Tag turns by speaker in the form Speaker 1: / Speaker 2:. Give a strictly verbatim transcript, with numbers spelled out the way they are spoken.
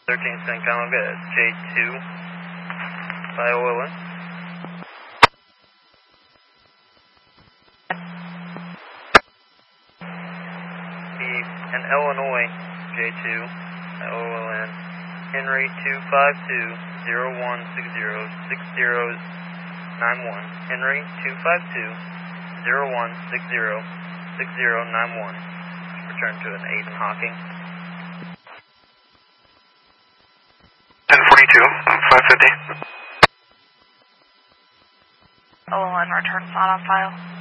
Speaker 1: thirteen Saint Calmaga at J two by O L N. Be in Illinois, J two at O L N. Henry two five two, zero one six zero, six zero nine one. Henry two five two, zero one six zero, six zero nine one. Return to an eight in Hocking.
Speaker 2: ten forty-two, five fifty.
Speaker 3: O L N returns not on file.